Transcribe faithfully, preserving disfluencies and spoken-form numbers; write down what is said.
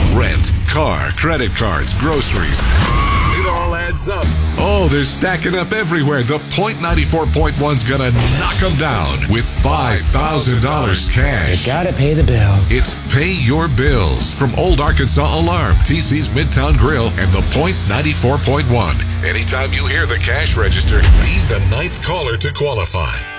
Rent, car, credit cards, groceries. It all adds up. Oh, they're stacking up everywhere. The Point ninety-four point one's gonna knock them down with five thousand dollars cash. You gotta pay the bills. It's Pay Your Bills from Old Arkansas Alarm, T C's Midtown Grill, and the Point ninety-four point one. Anytime you hear the cash register, be the ninth caller to qualify.